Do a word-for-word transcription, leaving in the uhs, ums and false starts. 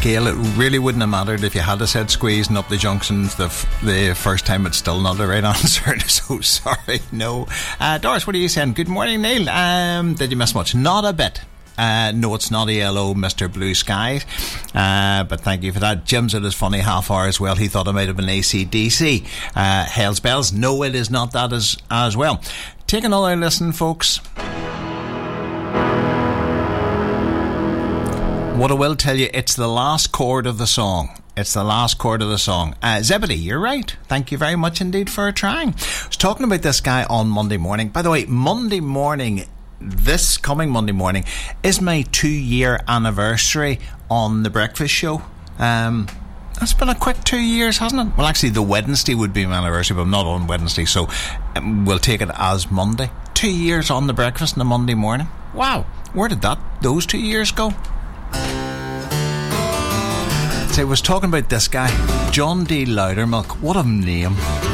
Gail, it really wouldn't have mattered if you had to said squeezing up the junctions the f- the first time. It's still not the right answer. So sorry, no. Uh, Doris, what are you saying? Good morning, Neil. Um, did you miss much? Not a bit. Uh, no, it's not E L O, Mister Blue Sky. Uh, but thank you for that. Jim's at his funny half hour as well. He thought it might have been A C D C. Uh, Hell's Bells. No, it is not that as, as well. Take another listen, folks. What I will tell you, it's the last chord of the song. It's the last chord of the song. Uh, Zebedee, you're right. Thank you very much indeed for trying. I was talking about this guy on Monday morning. By the way, Monday morning, this coming Monday morning, is my two-year anniversary on The Breakfast Show. Um, it's been a quick two years, hasn't it? Well, actually, the Wednesday would be my anniversary, but I'm not on Wednesday, so um, we'll take it as Monday. Two years on The Breakfast on a Monday morning. Wow. Where did that those two years go? So I was talking about this guy, John D. Loudermilk. What a name.